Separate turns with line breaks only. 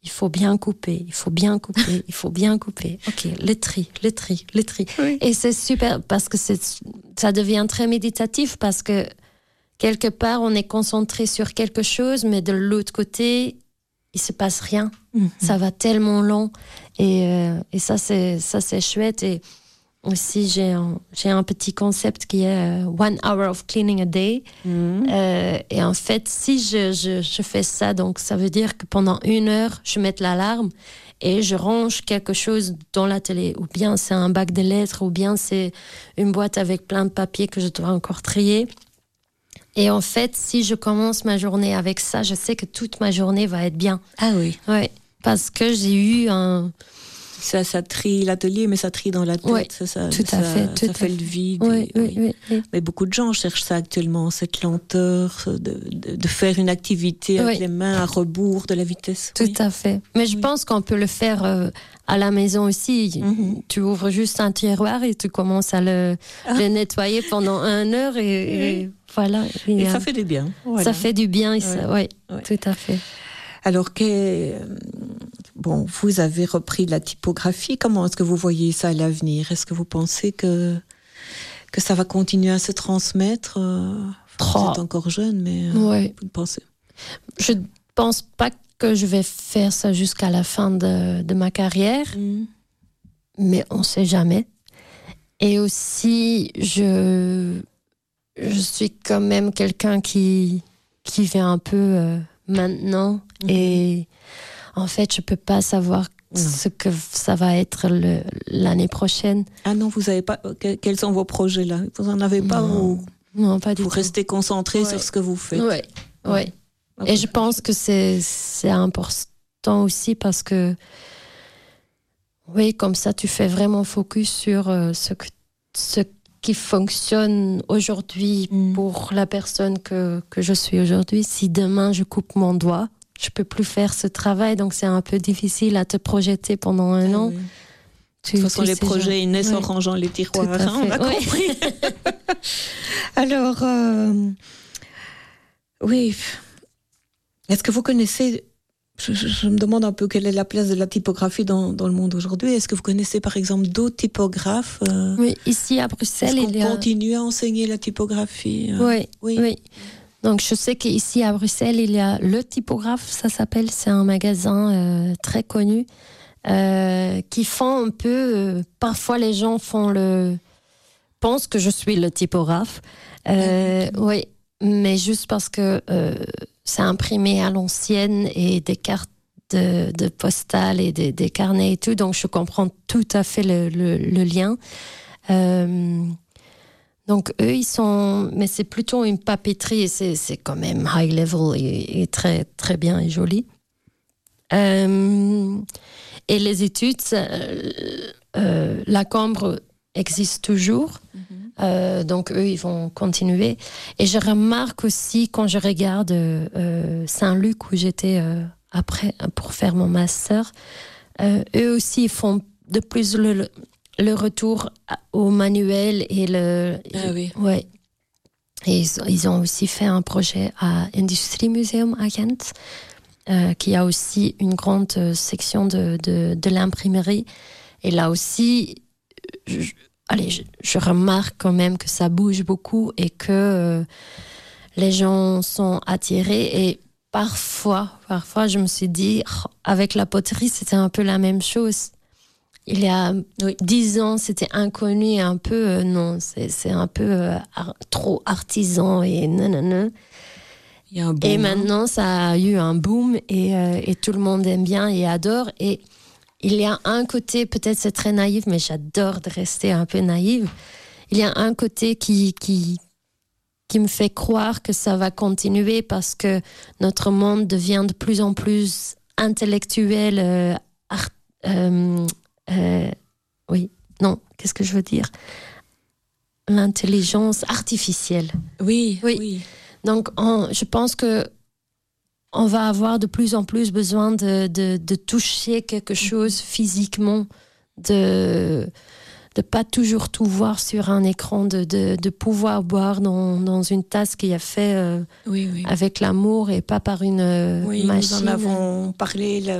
il faut bien couper, il faut bien couper, il faut bien couper. Ok, le tri. Oui. Et c'est super parce que ça devient très méditatif parce que quelque part, on est concentré sur quelque chose, mais de l'autre côté, il se passe rien. Ça va tellement long. Et ça, c'est chouette. Et aussi, j'ai un petit concept qui est 1 hour of cleaning a day. Et en fait, si je fais ça, donc ça veut dire que pendant 1 heure, je mets l'alarme et je range quelque chose dans la télé. Ou bien c'est un bac de lettres, ou bien c'est une boîte avec plein de papiers que je dois encore trier. Et en fait, si je commence ma journée avec ça, je sais que toute ma journée va être bien.
Ah oui.
Ouais, parce que j'ai eu un...
Ça trie l'atelier, mais ça trie dans la tête.
Ouais,
ça fait le vide.
Oui.
Mais beaucoup de gens cherchent ça actuellement, cette lenteur de faire une activité avec les mains à rebours de la vitesse.
Tout à fait. Mais je pense qu'on peut le faire à la maison aussi. Tu ouvres juste un tiroir et tu commences à le nettoyer pendant 1 heure et voilà.
Et ça fait du bien. Voilà.
Ça fait du bien, tout à fait.
Alors, vous avez repris la typographie. Comment est-ce que vous voyez ça à l'avenir? Est-ce que vous pensez que ça va continuer à se transmettre? Vous êtes encore jeune, mais vous pensez?
Je ne pense pas que je vais faire ça jusqu'à la fin de ma carrière, mais on ne sait jamais. Et aussi, je suis quand même quelqu'un qui vit un peu maintenant et en fait, je peux pas savoir ce que ça va être l'année prochaine.
Ah non, vous savez pas quels sont vos projets là? Vous en avez pas?
Non, pas du tout.
Vous restez concentré sur ce que vous faites.
Oui. Et je pense que c'est important aussi parce que comme ça, tu fais vraiment focus sur ce qui fonctionne aujourd'hui pour la personne que je suis aujourd'hui. Si demain je coupe mon doigt, je peux plus faire ce travail, donc c'est un peu difficile à te projeter pendant 1 an.
Oui. De toute façon, les projets ils naissent en rangeant les tiroirs, on a compris. Alors, est-ce que vous connaissez, je me demande un peu quelle est la place de la typographie dans le monde aujourd'hui. Est-ce que vous connaissez par exemple d'autres typographes?
Oui, ici à Bruxelles,
continue à enseigner la typographie?
Oui. Donc, je sais qu'ici à Bruxelles, il y a Le Typographe, ça s'appelle. C'est un magasin très connu qui font un peu... parfois, les gens pensent que je suis le typographe. Oui, mais juste parce que c'est imprimé à l'ancienne et des cartes de postales et des carnets et tout. Donc, je comprends tout à fait le lien. Donc, eux, mais c'est plutôt une papeterie et c'est quand même high level et très, très bien et joli. Et les études, la Cambre existe toujours. Donc, eux, ils vont continuer. Et je remarque aussi, quand je regarde Saint-Luc, où j'étais après pour faire mon master, eux aussi, ils font de plus le retour au manuel et ouais. Et ils ont aussi fait un projet à Industriemuseum à Ghent, qui a aussi une grande section de l'imprimerie. Et là aussi, je remarque quand même que ça bouge beaucoup et que les gens sont attirés. Et parfois, je me suis dit, avec la poterie, c'était un peu la même chose. Il y a 10 ans, c'était inconnu un peu. Non, c'est un peu trop artisan et nanana.
Il y a un boom,
et maintenant, ça a eu un boom et tout le monde aime bien et adore. Et il y a un côté, peut-être c'est très naïf, mais j'adore de rester un peu naïve. Il y a un côté qui me fait croire que ça va continuer parce que notre monde devient de plus en plus intellectuel, qu'est-ce que je veux dire? L'intelligence artificielle.
Oui.
Donc, je pense que on va avoir de plus en plus besoin de toucher quelque chose physiquement, de pas toujours tout voir sur un écran, de pouvoir boire dans une tasse qui a fait avec l'amour et pas par une machine.
Nous en avons parlé